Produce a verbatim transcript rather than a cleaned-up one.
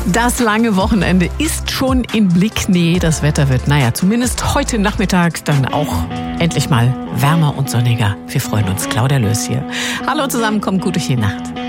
Das lange Wochenende ist schon in Blicknähe. Das Wetter wird, naja, zumindest heute Nachmittag dann auch endlich mal wärmer und sonniger. Wir freuen uns. Claudia Löß hier. Hallo zusammen, kommt gut durch die Nacht.